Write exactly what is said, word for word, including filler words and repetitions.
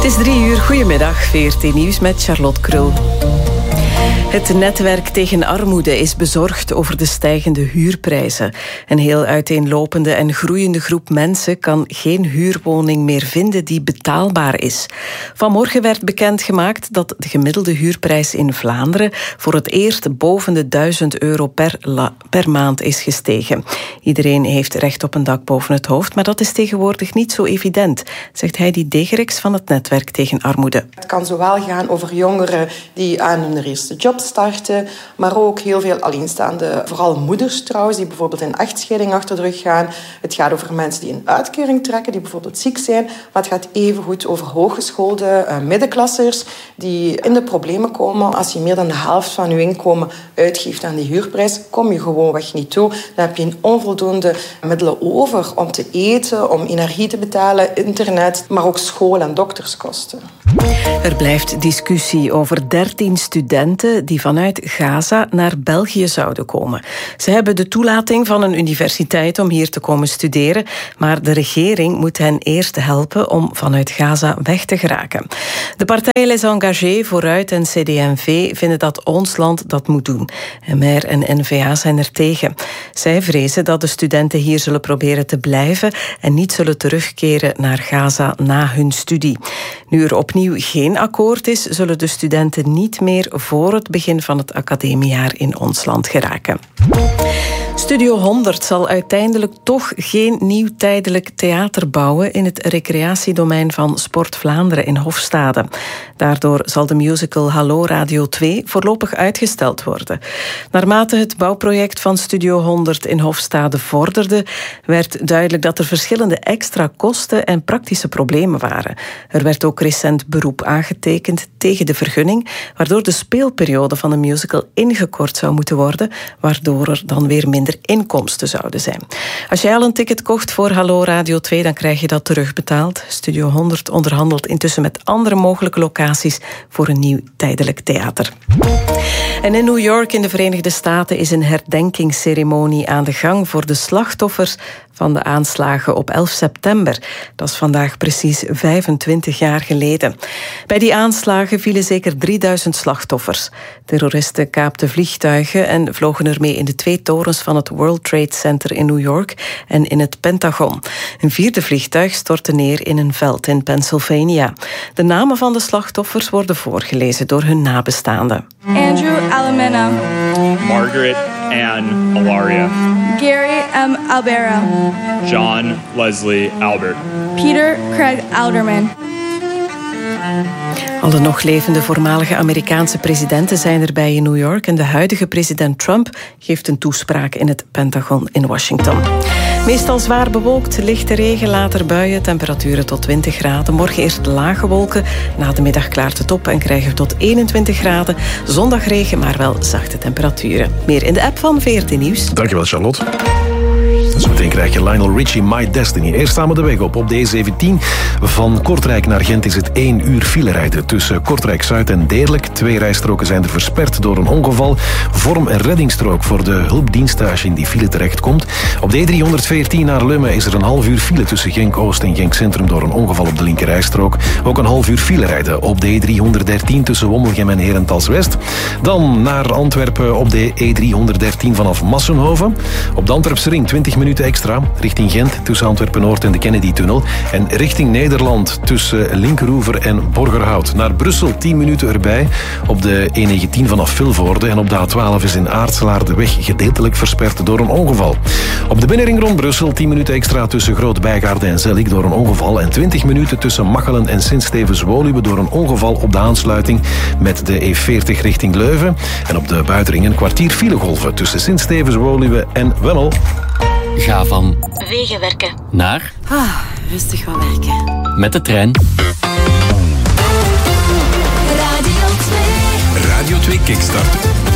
Het is drie uur. Goedemiddag, V R T Nieuws met Charlotte Krul. Het netwerk tegen armoede is bezorgd over de stijgende huurprijzen. Een heel uiteenlopende en groeiende groep mensen kan geen huurwoning meer vinden die betaalbaar is. Vanmorgen werd bekendgemaakt dat de gemiddelde huurprijs in Vlaanderen voor het eerst boven de duizend euro per, la, per maand is gestegen. Iedereen heeft recht op een dak boven het hoofd, maar dat is tegenwoordig niet zo evident, zegt Heidi Degerix van het netwerk tegen armoede. Het kan zowel gaan over jongeren die aan hun eerste job starten, maar ook heel veel alleenstaande, vooral moeders trouwens, die bijvoorbeeld een echtscheiding achter de rug gaan. Het gaat over mensen die een uitkering trekken, die bijvoorbeeld ziek zijn, maar het gaat evengoed over hooggeschoolde uh, middenklassers die in de problemen komen. Als je meer dan de helft van je inkomen uitgeeft aan die huurprijs, kom je gewoonweg niet toe. Dan heb je een onvoldoende middelen over om te eten, om energie te betalen, internet, maar ook school- en dokterskosten. Er blijft discussie over dertien studenten die vanuit Gaza naar België zouden komen. Ze hebben de toelating van een universiteit om hier te komen studeren, maar de regering moet hen eerst helpen om vanuit Gaza weg te geraken. De partij Les Engagés, Vooruit en C D en V vinden dat ons land dat moet doen. M R en N V A zijn er tegen. Zij vrezen dat de studenten hier zullen proberen te blijven en niet zullen terugkeren naar Gaza na hun studie. Nu er opnieuw geen akkoord is, zullen de studenten niet meer voor het begin van het academiejaar in ons land geraken. Studio honderd zal uiteindelijk toch geen nieuw tijdelijk theater bouwen in het recreatiedomein van Sport Vlaanderen in Hofstade. Daardoor zal de musical Hallo Radio twee voorlopig uitgesteld worden. Naarmate het bouwproject van Studio honderd in Hofstade vorderde, werd duidelijk dat er verschillende extra kosten en praktische problemen waren. Er werd ook recent beroep aangetekend tegen de vergunning, waardoor de speelperiode van de musical ingekort zou moeten worden, waardoor er dan weer minder inkomsten zouden zijn. Als jij al een ticket kocht voor Hallo Radio twee, dan krijg je dat terugbetaald. Studio honderd onderhandelt intussen met andere mogelijke locaties voor een nieuw tijdelijk theater. En in New York in de Verenigde Staten is een herdenkingsceremonie aan de gang voor de slachtoffers van de aanslagen op elf september. Dat is vandaag precies vijfentwintig jaar geleden. Bij die aanslagen vielen zeker drieduizend slachtoffers. Terroristen kaapten vliegtuigen en vlogen ermee in de twee torens van het World Trade Center in New York en in het Pentagon. Een vierde vliegtuig stortte neer in een veld in Pennsylvania. De namen van de slachtoffers worden voorgelezen door hun nabestaanden. Andrew Alamena. Margaret Ann Alaria. Gary M. Albera. John Leslie Albert. Peter Craig Alderman. Alle nog levende voormalige Amerikaanse presidenten zijn erbij in New York en de huidige president Trump geeft een toespraak in het Pentagon in Washington. Meestal zwaar bewolkt, lichte regen, later buien, temperaturen tot twintig graden. Morgen eerst lage wolken, na de middag klaart het op en krijgen we tot eenentwintig graden. Zondag regen, maar wel zachte temperaturen. Meer in de app van V R T Nieuws. Dankjewel, Charlotte. Zometeen krijg je Lionel Richie, My Destiny. Eerst staan we de weg op. Op de E zeventien van Kortrijk naar Gent is het één uur filerijden tussen Kortrijk-Zuid en Deerlijk. Twee rijstroken zijn er versperd door een ongeval. Vorm een reddingsstrook voor de hulpdiensten als je in die file terechtkomt. Op de E driehonderdveertien naar Lummen is er een half uur file tussen Genk-Oost en Genk-Centrum door een ongeval op de linkerrijstrook. Ook een half uur filerijden op de E driehonderddertien tussen Wommelgem en Herentals-West. Dan naar Antwerpen op de E driehonderddertien vanaf Massenhoven. Op de Antwerpse ring twintig minuten extra richting Gent tussen Antwerpen-Noord en de Kennedy-tunnel. En richting Nederland tussen Linkeroever en Borgerhout. Naar Brussel tien minuten erbij op de E negentien vanaf Vilvoorde. En op de A twaalf is in Aartselaar de weg gedeeltelijk versperd door een ongeval. Op de binnenring rond Brussel tien minuten extra tussen Groot-Bijgaarde en Zellik door een ongeval. En twintig minuten tussen Machelen en Sint-Stevens-Woluwe door een ongeval op de aansluiting met de E veertig richting Leuven. En op de buitenring een kwartier filegolven tussen Sint-Stevens-Woluwe en Wemmel. Ga van wegenwerken naar ah, rustig wat werken. Met de trein. Radio twee. Radio twee Kickstart.